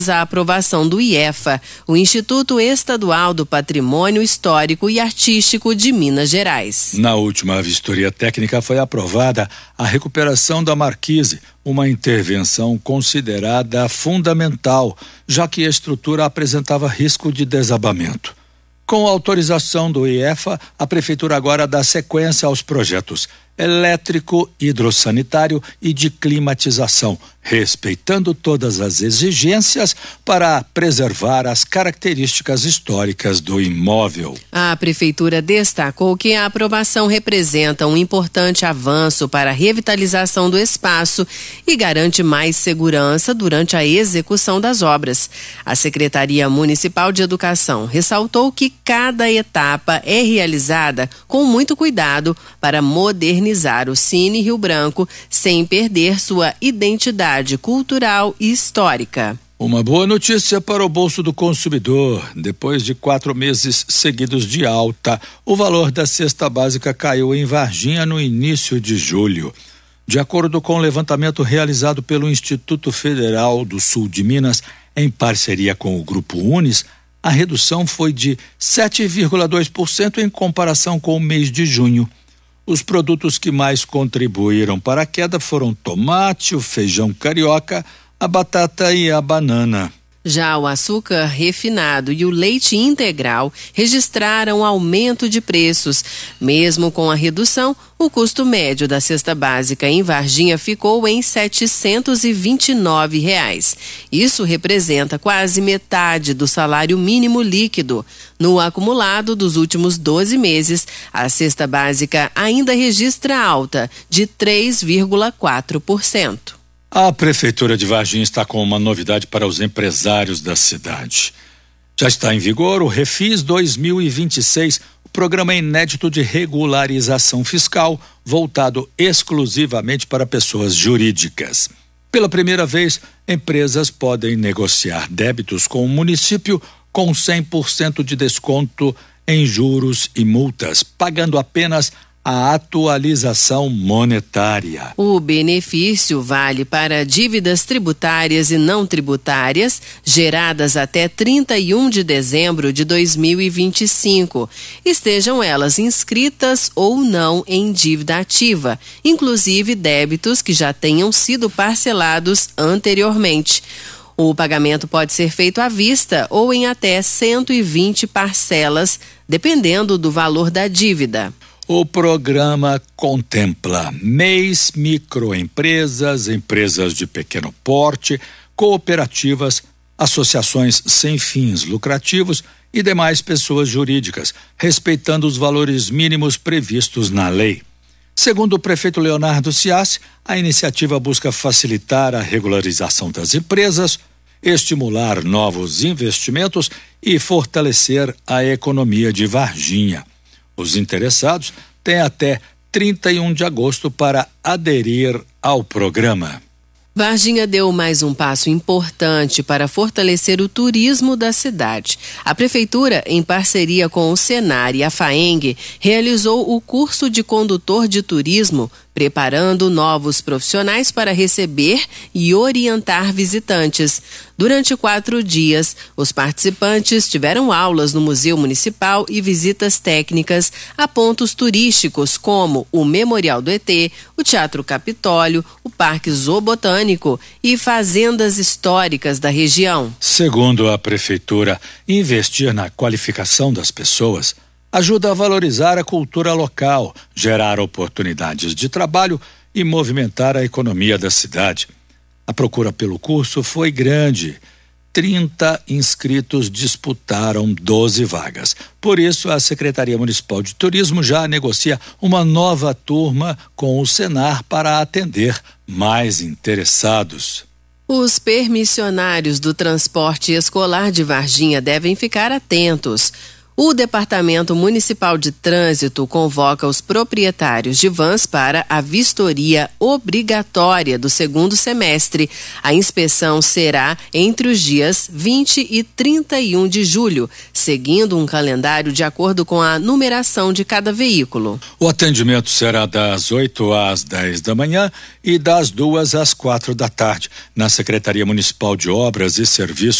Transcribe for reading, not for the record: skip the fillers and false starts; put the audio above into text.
a aprovação do IEFA, o Instituto Estadual do Patrimônio Histórico e Artístico de Minas Gerais. Na última vistoria técnica foi aprovada a recuperação da marquise, uma intervenção considerada fundamental, já que a estrutura apresentava risco de desabamento. Com a autorização do IEFA, a Prefeitura agora dá sequência aos projetos elétrico, hidrossanitário e de climatização, respeitando todas as exigências para preservar as características históricas do imóvel. A Prefeitura destacou que a aprovação representa um importante avanço para a revitalização do espaço e garante mais segurança durante a execução das obras. A Secretaria Municipal de Educação ressaltou que cada etapa é realizada com muito cuidado para modernizar o Cine Rio Branco sem perder sua identidade cultural e histórica. Uma boa notícia para o bolso do consumidor. Depois de 4 meses seguidos de alta, o valor da cesta básica caiu em Varginha no início de julho. De acordo com o levantamento realizado pelo Instituto Federal do Sul de Minas, em parceria com o Grupo Unis, a redução foi de 7,2% em comparação com o mês de junho. Os produtos que mais contribuíram para a queda foram tomate, o feijão carioca, a batata e a banana. Já o açúcar refinado e o leite integral registraram aumento de preços. Mesmo com a redução, o custo médio da cesta básica em Varginha ficou em R$ 729. Isso representa quase metade do salário mínimo líquido. No acumulado dos últimos 12 meses, a cesta básica ainda registra alta de 3,4%. A Prefeitura de Varginha está com uma novidade para os empresários da cidade. Já está em vigor o Refis 2026, o programa inédito de regularização fiscal voltado exclusivamente para pessoas jurídicas. Pela primeira vez, empresas podem negociar débitos com o município com 100% de desconto em juros e multas, pagando apenas a atualização monetária. O benefício vale para dívidas tributárias e não tributárias geradas até 31 de dezembro de 2025, estejam elas inscritas ou não em dívida ativa, inclusive débitos que já tenham sido parcelados anteriormente. O pagamento pode ser feito à vista ou em até 120 parcelas, dependendo do valor da dívida. O programa contempla MEIs, microempresas, empresas de pequeno porte, cooperativas, associações sem fins lucrativos e demais pessoas jurídicas, respeitando os valores mínimos previstos na lei. Segundo o prefeito Leonardo Ciassi, a iniciativa busca facilitar a regularização das empresas, estimular novos investimentos e fortalecer a economia de Varginha. Os interessados têm até 31 de agosto para aderir ao programa. Varginha deu mais um passo importante para fortalecer o turismo da cidade. A Prefeitura, em parceria com o Senar e a FAENG, realizou o curso de condutor de turismo, preparando novos profissionais para receber e orientar visitantes. Durante 4 dias, os participantes tiveram aulas no Museu Municipal e visitas técnicas a pontos turísticos como o Memorial do ET, o Teatro Capitólio, o Parque Zoobotânico e fazendas históricas da região. Segundo a Prefeitura, investir na qualificação das pessoas ajuda a valorizar a cultura local, gerar oportunidades de trabalho e movimentar a economia da cidade. A procura pelo curso foi grande. 30 inscritos disputaram 12 vagas. Por isso, a Secretaria Municipal de Turismo já negocia uma nova turma com o Senar para atender mais interessados. Os permissionários do transporte escolar de Varginha devem ficar atentos. O Departamento Municipal de Trânsito convoca os proprietários de vans para a vistoria obrigatória do segundo semestre. A inspeção será entre os dias 20 e 31 de julho, seguindo um calendário de acordo com a numeração de cada veículo. O atendimento será das 8 às 10 da manhã e das 2 às 4 da tarde, na Secretaria Municipal de Obras e Serviços